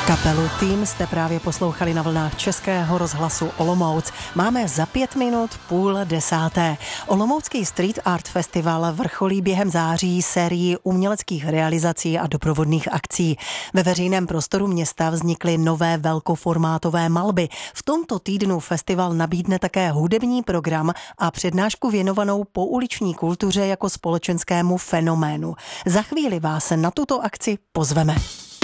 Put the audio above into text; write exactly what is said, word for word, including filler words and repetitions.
Kapelu Tým jste právě poslouchali na vlnách Českého rozhlasu Olomouc. Máme za pět minut půl desáté. Olomoucký Street Art Festival vrcholí během září sérii uměleckých realizací a doprovodných akcí. Ve veřejném prostoru města vznikly nové velkoformátové malby. V tomto týdnu festival nabídne také hudební program a přednášku věnovanou pouliční kultuře jako společenskému fenoménu. Za chvíli vás na tuto akci pozveme.